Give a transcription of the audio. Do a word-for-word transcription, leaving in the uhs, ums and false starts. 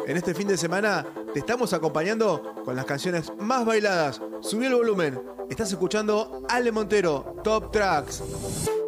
En este fin de semana te estamos acompañando con las canciones más bailadas. Subí el volumen. Estás escuchando Ale Montero, Top Tracks.